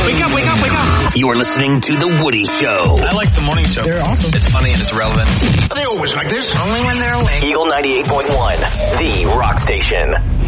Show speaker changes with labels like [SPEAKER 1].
[SPEAKER 1] Wake up, wake up, wake up.
[SPEAKER 2] You are listening to The Woody Show.
[SPEAKER 3] I like the morning show.
[SPEAKER 4] They're awesome.
[SPEAKER 3] It's funny and it's relevant.
[SPEAKER 4] Are they always like this?
[SPEAKER 1] Only when they're awake.
[SPEAKER 2] Eagle 98.1, the rock station.